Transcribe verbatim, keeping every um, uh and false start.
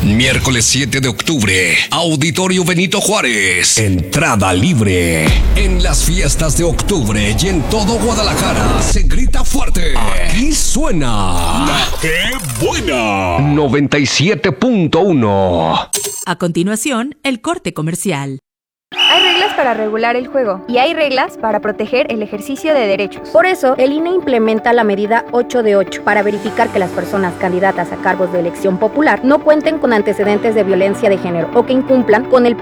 Miércoles siete de octubre, Auditorio Benito Juárez. Entrada libre. En las fiestas de octubre y en todo Guadalajara se grita fuerte. Aquí suena ¡La qué buena! noventa y siete punto uno. A continuación, el corte comercial. Hay reglas para regular el juego y hay reglas para proteger el ejercicio de derechos. Por eso, el I N E implementa la medida ocho de ocho para verificar que las personas candidatas a cargos de elección popular no cuenten con antecedentes de violencia de género o que incumplan con el